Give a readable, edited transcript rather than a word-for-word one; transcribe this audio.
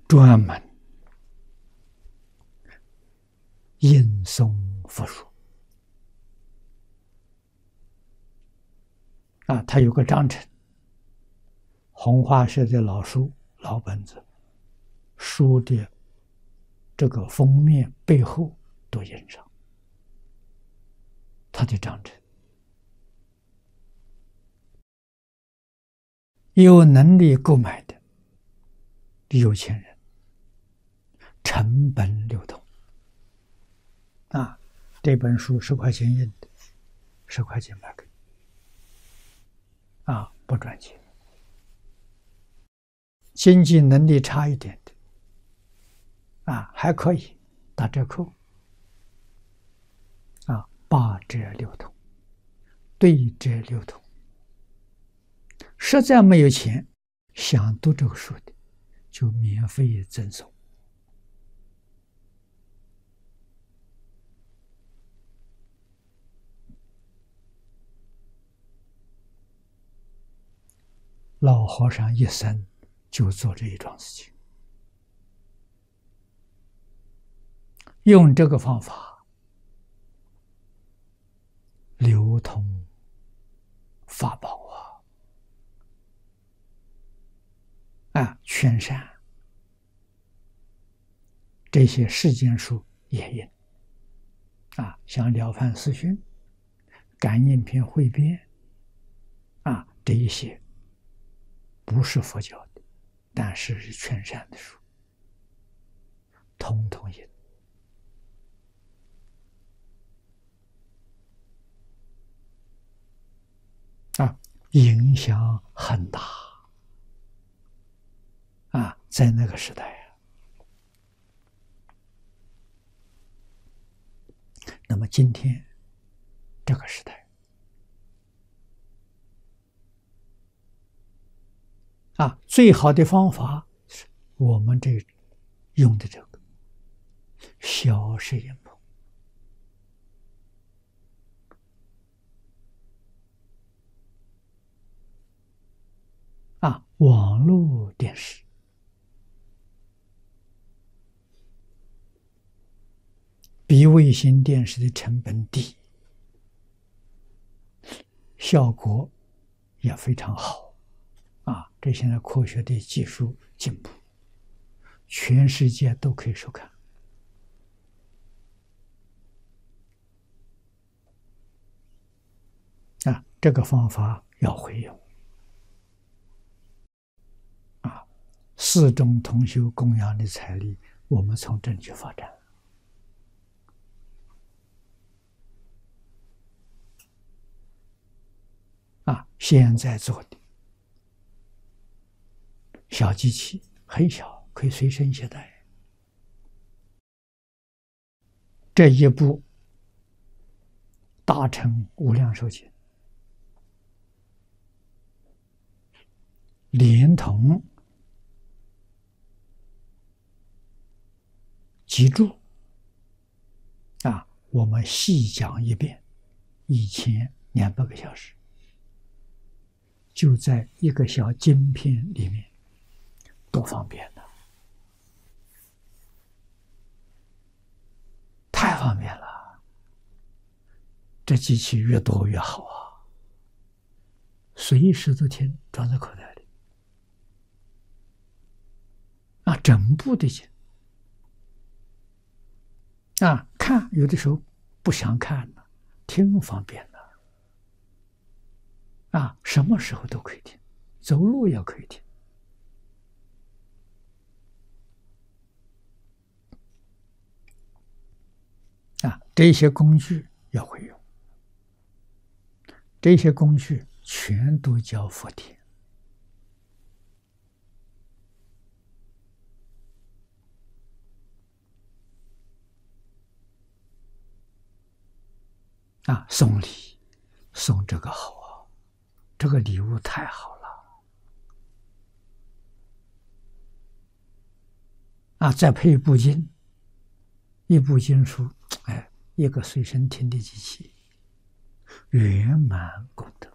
专门吟诵佛说啊，他有个章程，弘化社的老书老本子，书的这个封面背后都印上他的章程。有能力购买的有钱人，成本流通啊，这本书10块钱印的，10块钱买给啊，不赚钱。经济能力差一点的啊，还可以打折扣啊，8折流通，对折流通。实在没有钱，想读这个书的，就免费赠送。老和尚一生就做这一桩事情，用这个方法流通法宝啊，全山这些世间书也印啊，像《了凡四训》《感应篇汇编》啊，这一些不是佛教的，但是是全山的书，统统印啊，影响很大啊，在那个时代啊。那么今天这个时代啊，最好的方法是我们这用的这个小摄影棚啊，网络电视比卫星电视的成本低，效果也非常好啊！这现在科学的技术进步，全世界都可以收看啊！这个方法要会用啊！4种同修供养的财力，我们从正确发展。啊，现在做的小机器很小，可以随身携带。这一步大乘无量寿经，连同脊柱啊，我们细讲一遍，1200个小时。就在一个小晶片里面，多方便了，太方便了。这机器越多越好啊，随时都装在口袋里啊，整部的经啊，看有的时候不想看了，听方便了。啊，什么时候都可以听，走路也可以听。啊，这些工具要会用，这些工具全都叫佛典。啊，送礼，送这个好啊，这个礼物太好了。啊，再配一部经，一部经书，哎，一个随身听的机器，圆满功德。